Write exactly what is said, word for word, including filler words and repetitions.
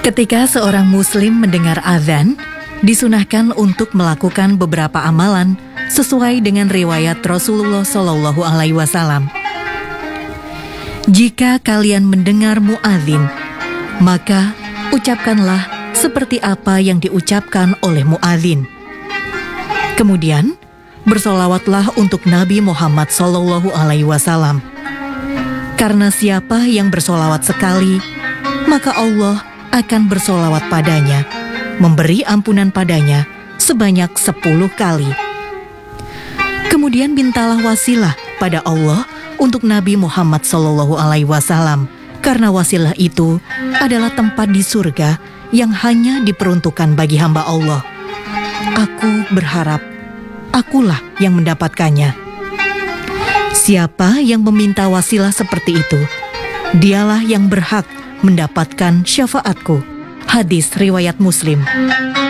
Ketika seorang muslim mendengar azan, disunahkan untuk melakukan beberapa amalan sesuai dengan riwayat Rasulullah Shallallahu Alaihi Wasallam. Jika kalian mendengar muadzin, maka ucapkanlah seperti apa yang diucapkan oleh muadzin. Kemudian, bersolawatlah untuk Nabi Muhammad Shallallahu Alaihi Wasallam. Karena siapa yang bersolawat sekali, maka Allah akan bersolawat padanya, memberi ampunan padanya sebanyak sepuluh kali. Kemudian mintalah wasilah pada Allah untuk Nabi Muhammad Shallallahu Alaihi Wasallam, karena wasilah itu adalah tempat di surga yang hanya diperuntukkan bagi hamba Allah. Aku berharap akulah yang mendapatkannya. Siapa yang meminta wasilah seperti itu, dialah yang berhak mendapatkan syafaatku. Hadis riwayat Muslim.